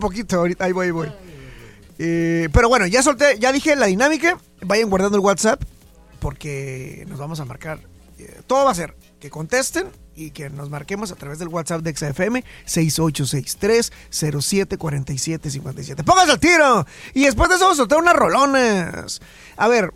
Poquito, ahorita, ahí voy. Pero bueno, ya dije la dinámica. Vayan guardando el WhatsApp porque nos vamos a marcar. Todo va a ser que contesten y que nos marquemos a través del WhatsApp de XFM 6863-074757. ¡Pónganse al tiro! Y después de eso vamos a soltar unas rolonas. A ver,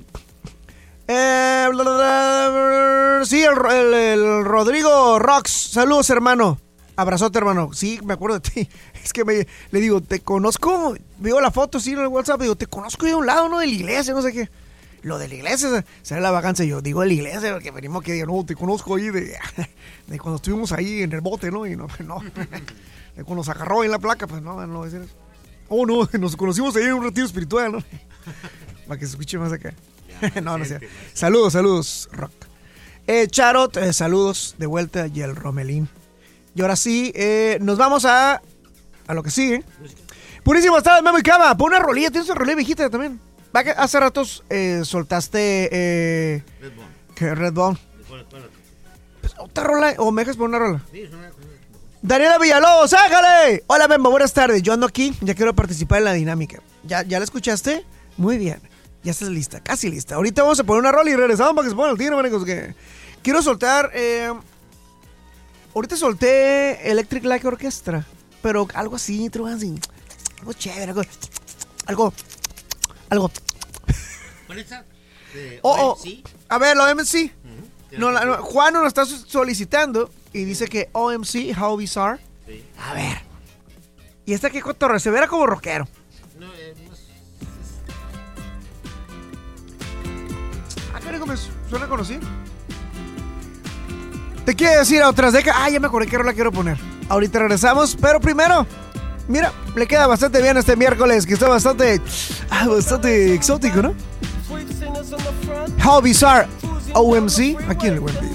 sí, el Rodrigo Rox. Saludos, hermano. Abrazote, hermano. Sí, me acuerdo de ti. Es que le digo, te conozco. Veo la foto, sí, en el WhatsApp. Digo, te conozco de un lado, ¿no? De la iglesia, no sé qué. Lo de la iglesia, sale la vacancia. Yo digo de la iglesia, porque venimos que digo, no, te conozco ahí de cuando estuvimos ahí en el bote, ¿no? Y no. De cuando nos agarró en la placa, pues no. Oh, no, nos conocimos ahí en un retiro espiritual, ¿no? Para que se escuche más acá. No sé. Saludos, Rock. Charot, saludos de vuelta y el Romelín. Y ahora sí, nos vamos a lo que sigue. Purísimo, estaba Memo y Cama. Pon una rolilla, tienes una rolilla viejita también. Hace ratos soltaste Redbone. Pues, otra rola, o me dejas por una rola. Daniela Villalobos, ¡ájale! Hola, Memo, buenas tardes. Yo ando aquí, ya quiero participar en la dinámica. ¿Ya la escuchaste? Muy bien. Ya estás lista, casi lista. Ahorita vamos a poner una rola y regresamos para que se pongan el tiro, manejos. Que quiero soltar. Ahorita solté Electric Light Orchestra, pero algo así, algo chévere, algo. ¿Cuál es esa? OMC. A ver, la OMC. No, Juan nos está solicitando y dice que OMC, How Bizarre. Sí. A ver. ¿Y esta qué cotorra? Se verá como rockero. No, Carajo, me suena conocido. Te quiero decir a otras décadas. Ya me acordé qué rola quiero poner. Ahorita regresamos, pero primero, mira, le queda bastante bien este miércoles, que está bastante exótico, ¿no? How Bizarre, OMC, aquí en el Buen Día.